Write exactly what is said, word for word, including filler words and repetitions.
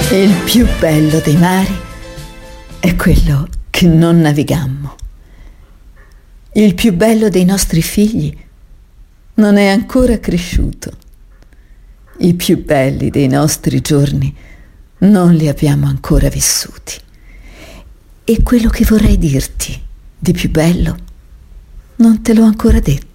Il più bello dei mari è quello che non navigammo. Il più bello dei nostri figli non è ancora cresciuto. I più belli dei nostri giorni non li abbiamo ancora vissuti. E quello che vorrei dirti di più bello non te l'ho ancora detto.